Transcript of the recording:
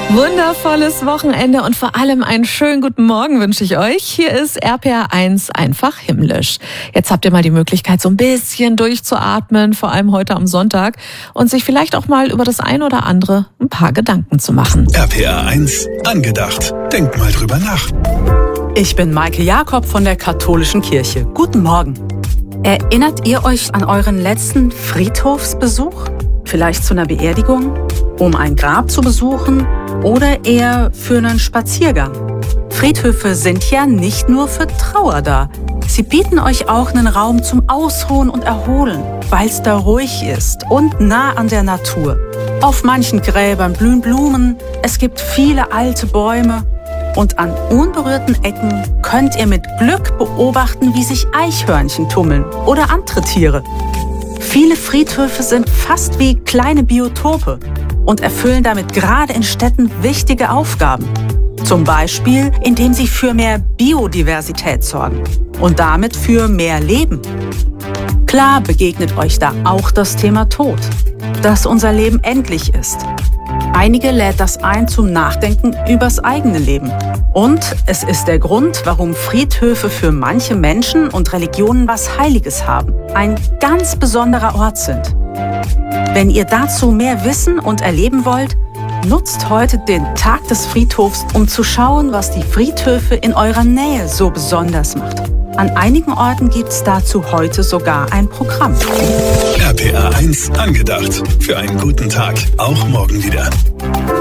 Wundervolles Wochenende und vor allem einen schönen guten Morgen wünsche ich euch. Hier ist RPR1 einfach himmlisch. Jetzt habt ihr mal die Möglichkeit, so ein bisschen durchzuatmen, vor allem heute am Sonntag, und sich vielleicht auch mal über das ein oder andere ein paar Gedanken zu machen. RPR1 angedacht. Denkt mal drüber nach. Ich bin Maike Jakob von der Katholischen Kirche. Guten Morgen. Erinnert ihr euch an euren letzten Friedhofsbesuch? Vielleicht zu einer Beerdigung? Um ein Grab zu besuchen? Oder eher für einen Spaziergang? Friedhöfe sind ja nicht nur für Trauer da. Sie bieten euch auch einen Raum zum Ausruhen und Erholen, weil es da ruhig ist und nah an der Natur. Auf manchen Gräbern blühen Blumen, es gibt viele alte Bäume und an unberührten Ecken könnt ihr mit Glück beobachten, wie sich Eichhörnchen tummeln oder andere Tiere. Viele Friedhöfe sind fast wie kleine Biotope und erfüllen damit gerade in Städten wichtige Aufgaben. Zum Beispiel, indem sie für mehr Biodiversität sorgen und damit für mehr Leben. Klar begegnet euch da auch das Thema Tod, dass unser Leben endlich ist. Einige lädt das ein zum Nachdenken übers eigene Leben. Und es ist der Grund, warum Friedhöfe für manche Menschen und Religionen was Heiliges haben, ein ganz besonderer Ort sind. Wenn ihr dazu mehr wissen und erleben wollt, nutzt heute den Tag des Friedhofs, um zu schauen, was die Friedhöfe in eurer Nähe so besonders macht. An einigen Orten gibt es dazu heute sogar ein Programm. RPR1 angedacht. Für einen guten Tag. Auch morgen wieder.